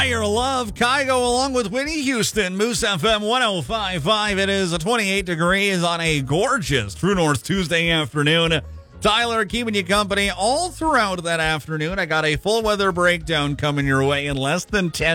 Your Love, Kygo, along with Whitney Houston, Moose FM 105.5. It is 28 degrees on a gorgeous True North Tuesday afternoon. Tyler keeping you company all throughout that afternoon. I got a full weather breakdown coming your way in less than 10